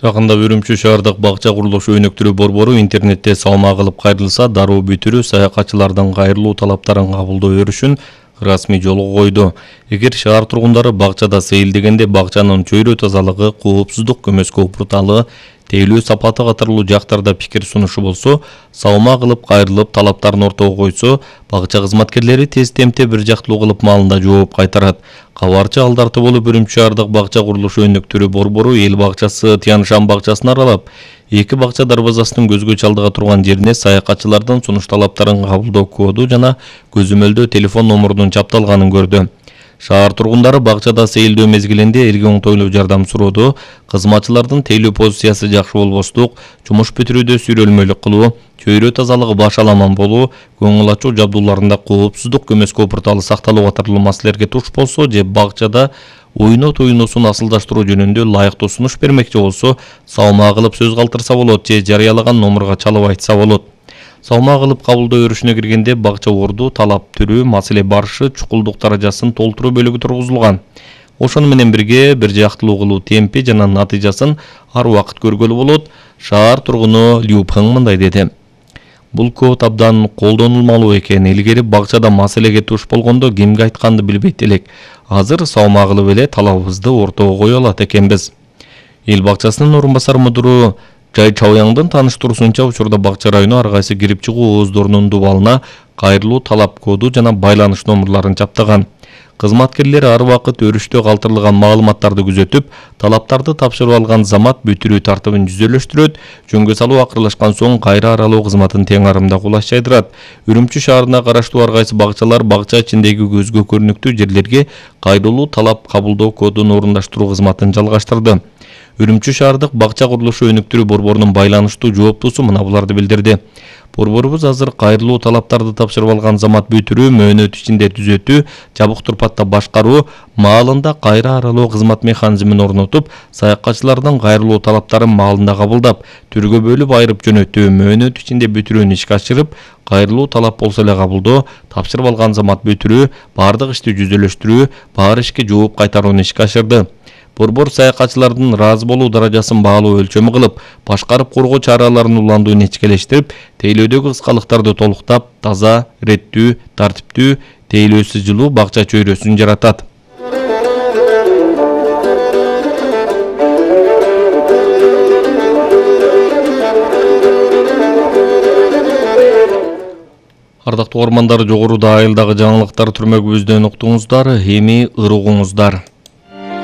Жакында Үрүмчү шаардык бакча курулушу өнөктүрүү борбору интернетте салма кылып кайрылса дароо бүтүрүү саякатчылардын кайрылуу талаптарын кабылдоо өрүшүн расмий жолго койду. Эгер шаар тургундары бакчада сейилдегенде бакчанын чөйрө тазалыгы, коопсуздук көмөскө упурталы, тейлөө сапаты катарлуу жактарда пикир сунушу болсо, салма кылып кайрылып талаптарын ортого койсо, бакча кызматкерлери тез темпте бир жактылуу кылып маалында жооп кайтарат. Кабарчы Алдарты болуп Үрүмчү шаардык бакча курулушу өнөктүрүү борбору эл бакчасы Тяншан бакчасын аралап, эки бакча дарбазасынын көзгө чалдыга турган жерине саякатчылардын сунуш талаптарын кабылдоо коду жана көзөмөлдөө телефон номурунун чапталганын көрдү. Шаар тургундары бакчада сейилдөө мезгилинде элге оңтойлуу жардам сурооду, кызматчылардын тейлөө позициясы жакшы болбостук, жумуш бүтүрүүдө сүрөлмөлүк кылуу, чөйрө тазалыгы башаламан болуу, көңүл ачуу жабдууларында коопсуздук көмөскө упурталы сакталуу катарлуу маселелерге туш болсо же бакчада ойноо туйнуусун асылдаштыруу жөнүндө ылайыктуу сунуш бермекчи болсо, салма кылып сөз калтырса болот же жарыялаган номурга чалып айтса болот. Салма кылып кабылдоо өрүшүнө киргенде бакча орду, талап түрү, маселе барышы, чукулдук даражасын толтуруу бөлүгү тургузулган. Ошону менен бирге бир жактылуу кылуу темпи жана натыйжасын ар убакыт көргөлү болот. Шаар тургуну Лю Пeng мындай деди. Бул код абдан колдонулмалуу экен. Илгери бакчада маселеге туш болгондо кимге айтканды билбейт элек. Азыр салма кылып эле талабыбызды ортого кое алат экенбиз. Эл бакчасынын орун басар мудуру Жай Чаояңдын тааныштыруусунча, учурда бакча району ар кайсы кирип чыгуу ооздорунун дубалына кайрылуу талап коду жана байланыш номурларын чаптаган. Кызматкерлер ар убакыт өрүштө калтырылган маалыматтарды күзөтүп, талаптарды тапшырып алган замат бүтүрүү тартыбын жүзөлөштүрөт, жөнгө салуу акырлашкан соң кайра аралоо кызматын тең арымда кулаш жайдырат. Үрүмчү шаарына караштуу ар кайсы бакчалар бакча ичиндеги көзгө көрүнүктүү жерлерге кайрылуу талап кабылдоо кодун орундаштыруу кызматын жалгаштырды. Үрүмчү шаардык бакча курулушу өнөктүрүү борборунун байланыштуу жооптуусу мына буларды билдирди. Борборубуз азыр кайрылуу талаптарды тапшырып алган замат бүтүрүү, мөөнөт ичинде түзөтүү, жабык турпатта башкаруу, маалында кайра аралоо кызмат механизмин орнотуп, саякатчылардын кайрылуу талаптарын маалында кабылдап, түргө бөлүп айырып жөнөтүү, мөөнөт ичинде бүтүрүүнү ишке ашырып, кайрылуу талап болсо эле кабылдоо, тапшырып алган замат бүтүрүү, баардык ишти жүзөлөштүрүү, баары ишке жооп кайтарууну ишке ашырды. Борбор саякатчылардын ыраазы болуу даражасын баалуу өлчөмү кылып, башкарып коргоо чараларын уландууну ичкелештирип, тейлөөдөгү кыскалыктарды толуктап, таза, иреттүү, тартиптүү, тейлөөсүз жылуу бакча чөйрөсүн жаратат. Ардактуу угармандар, жогоруда айылдагы жаңылыктар түрмөгүбүздөн уктуңуздар, эми ырыгуңуздар.